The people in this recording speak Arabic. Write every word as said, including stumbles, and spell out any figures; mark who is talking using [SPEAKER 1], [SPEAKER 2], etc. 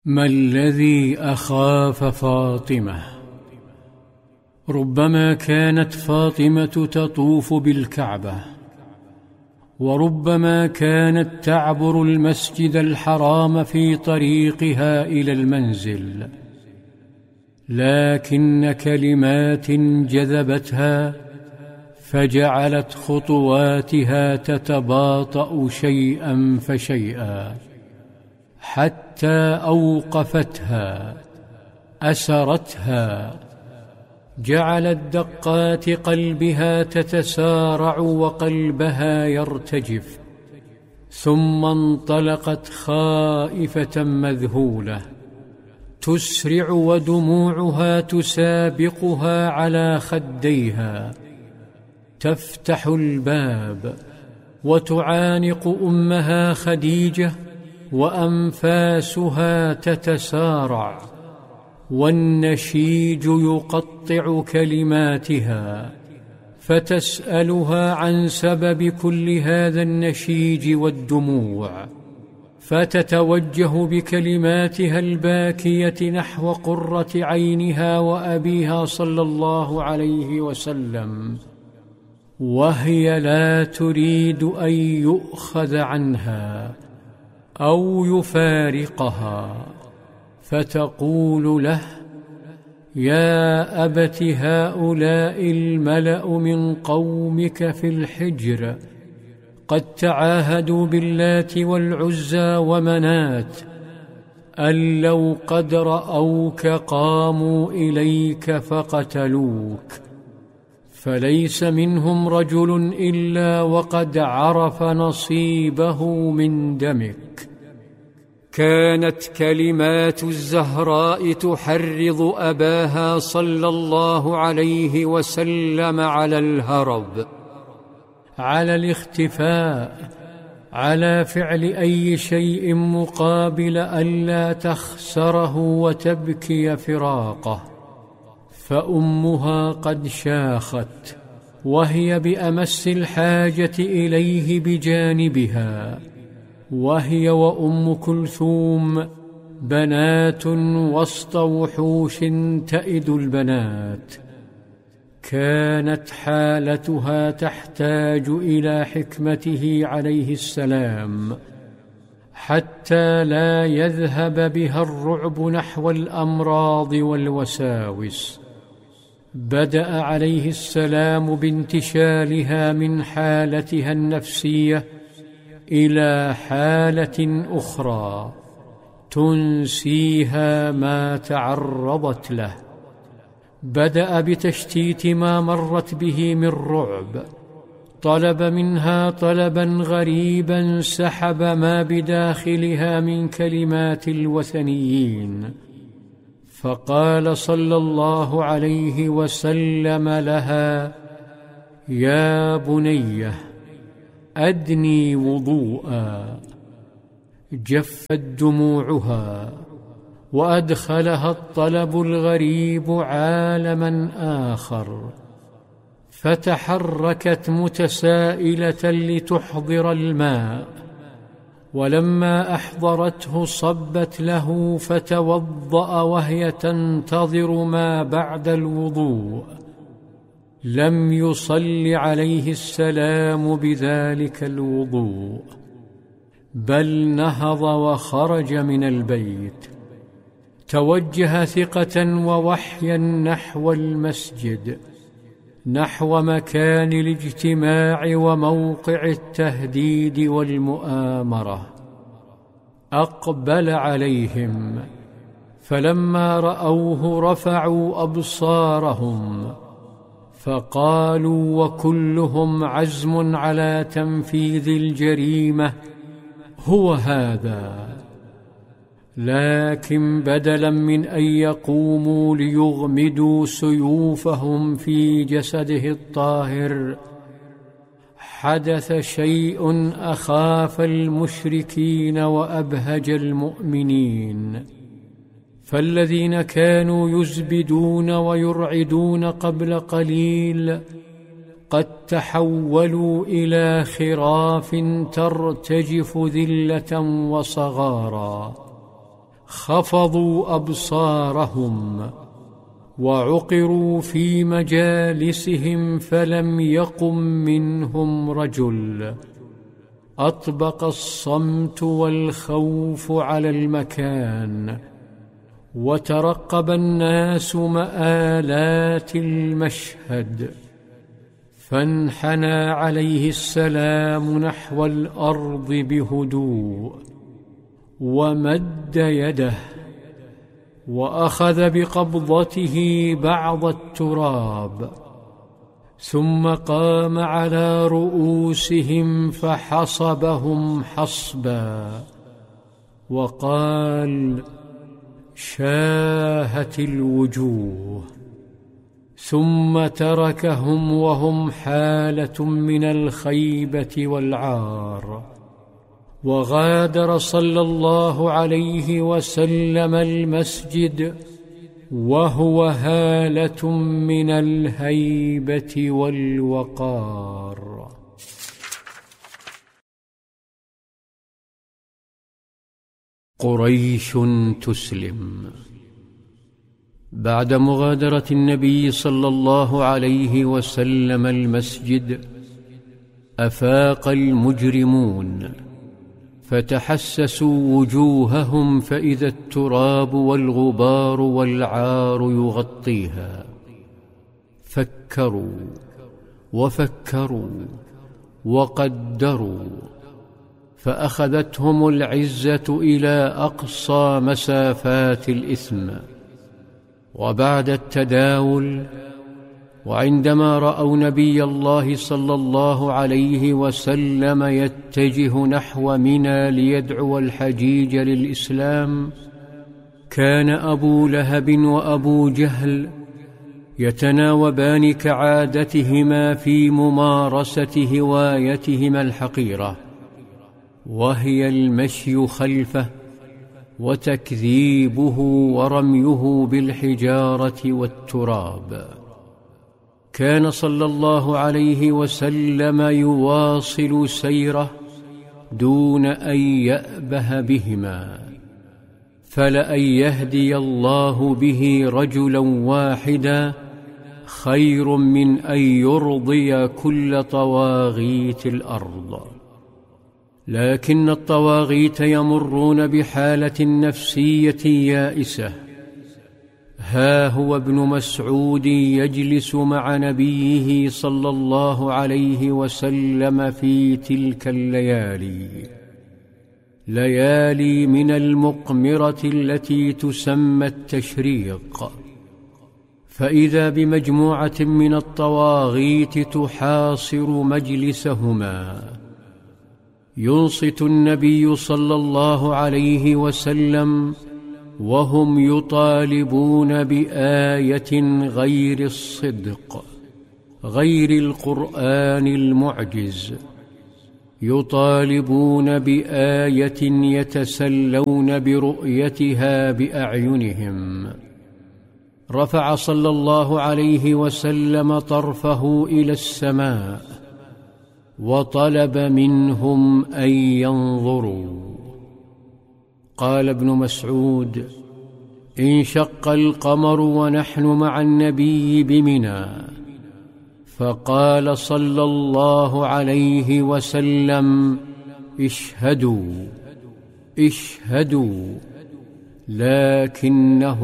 [SPEAKER 1] ما الذي أخاف فاطمة؟ ربما كانت فاطمة تطوف بالكعبة، وربما كانت تعبر المسجد الحرام في طريقها إلى المنزل، لكن كلمات جذبتها فجعلت خطواتها تتباطأ شيئا فشيئا حتى أوقفتها، أسرتها، جعلت دقات قلبها تتسارع وقلبها يرتجف، ثم انطلقت خائفة مذهولة تسرع ودموعها تسابقها على خديها، تفتح الباب وتعانق أمها خديجة وأنفاسها تتسارع، والنشيج يقطع كلماتها، فتسألها عن سبب كل هذا النشيج والدموع، فتتوجه بكلماتها الباكية نحو قرة عينها وأبيها صلى الله عليه وسلم، وهي لا تريد أن يؤخذ عنها أو يفارقها، فتقول له: يا أبت، هؤلاء الملأ من قومك في الحجر قد تعاهدوا باللات والعزى ومنات، أن لو قد رأوك قاموا إليك فقتلوك، فليس منهم رجل إلا وقد عرف نصيبه من دمك. كانت كلمات الزهراء تحرض أباها صلى الله عليه وسلم على الهرب، على الاختفاء، على فعل أي شيء مقابل ألا تخسره وتبكي فراقه. فأمها قد شاخت وهي بأمس الحاجة إليه بجانبها، وهي وأم كلثوم بنات وسط وحوش تئد البنات. كانت حالتها تحتاج إلى حكمته عليه السلام حتى لا يذهب بها الرعب نحو الأمراض والوساوس. بدأ عليه السلام بانتشالها من حالتها النفسية إلى حالة أخرى تنسيها ما تعرضت له. بدأ بتشتيت ما مرت به من رعب، طلب منها طلبا غريبا سحب ما بداخلها من كلمات الوثنيين، فقال صلى الله عليه وسلم لها: يا بنيه أدني وضوءا. جفت دموعها وأدخلها الطلب الغريب عالما آخر، فتحركت متسائلة لتحضر الماء، ولما أحضرته صبت له فتوضأ وهي تنتظر ما بعد الوضوء. لم يصل عليه السلام بذلك الوضوء، بل نهض وخرج من البيت، توجه ثقة ووحيا نحو المسجد، نحو مكان الاجتماع وموقع التهديد والمؤامرة. أقبل عليهم، فلما رأوه رفعوا أبصارهم، فقالوا وكلهم عزم على تنفيذ الجريمة: هو هذا. لكن بدلا من أن يقوموا ليغمدوا سيوفهم في جسده الطاهر، حدث شيء أخاف المشركين وأبهج المؤمنين. فالذين كانوا يزبدون ويرعدون قبل قليل قد تحولوا إلى خراف ترتجف ذلة وصغارا، خفضوا أبصارهم وعقروا في مجالسهم، فلم يقم منهم رجل. أطبق الصمت والخوف على المكان، وترقب الناس مآلات المشهد. فانحنى عليه السلام نحو الأرض بهدوء، ومد يده وأخذ بقبضته بعض التراب، ثم قام على رؤوسهم فحصبهم حصبا، وقال: شاهت الوجوه. ثم تركهم وهم حالة من الخيبة والعار، وغادر صلى الله عليه وسلم المسجد وهو هالة من الهيبة والوقار. قريش تسلم. بعد مغادرة النبي صلى الله عليه وسلم المسجد، أفاق المجرمون فتحسسوا وجوههم، فإذا التراب والغبار والعار يغطيها. فكروا وفكروا وقدروا، فأخذتهم العزة إلى أقصى مسافات الإثم. وبعد التداول، وعندما رأوا نبي الله صلى الله عليه وسلم يتجه نحو منى ليدعو الحجيج للإسلام، كان أبو لهب وأبو جهل يتناوبان كعادتهما في ممارسة هوايتهما الحقيرة، وهي المشي خلفه وتكذيبه ورميه بالحجارة والتراب. كان صلى الله عليه وسلم يواصل سيره دون أن يأبه بهما، فلأن يهدي الله به رجلا واحدا خير من أن يرضي كل طواغيت الأرض. لكن الطواغيت يمرون بحالة نفسية يائسة. ها هو ابن مسعود يجلس مع نبيه صلى الله عليه وسلم في تلك الليالي، ليالي من المقمرة التي تسمى التشريق، فإذا بمجموعة من الطواغيت تحاصر مجلسهما. ينصت النبي صلى الله عليه وسلم وهم يطالبون بآية غير الصدق، غير القرآن المعجز، يطالبون بآية يتسلون برؤيتها بأعينهم. رفع صلى الله عليه وسلم طرفه إلى السماء وطلب منهم أن ينظروا. قال ابن مسعود: انشق القمر ونحن مع النبي بمنى، فقال صلى الله عليه وسلم: اشهدوا اشهدوا، لكنه